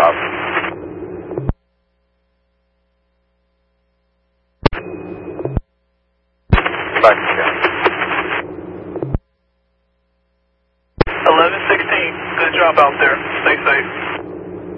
job. Back to you. 1116, good job out there.